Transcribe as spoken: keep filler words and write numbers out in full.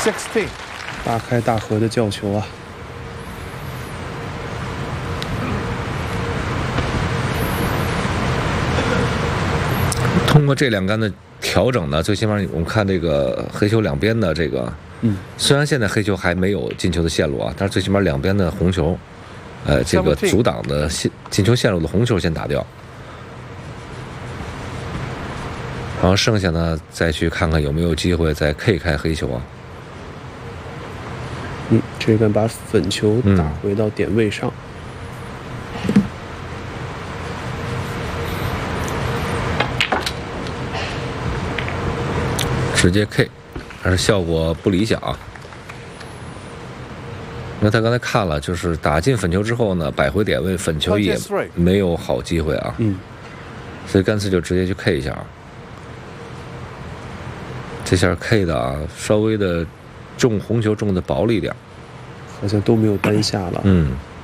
sixteen。 大开大合的叫球啊！ 通过这两杆的调整呢，最起码我们看这个黑球两边的这个， 嗯， 虽然现在黑球还没有进球的线路啊，但是最起码两边的红球，呃，这个阻挡的线进球线路的红球先打掉，然后剩下呢再去看看有没有机会再 K 开黑球啊。 嗯，这杆把粉球打回到点位上。嗯直接 K， 但是效果不理想。因为他刚才看了，就是打进粉球之后呢，摆回点位，粉球也没有好机会啊。 嗯， 所以干脆就直接去 K 一下。这下 K 的啊，稍微的中红球中的薄了一点， 好像都没有单下了。 嗯。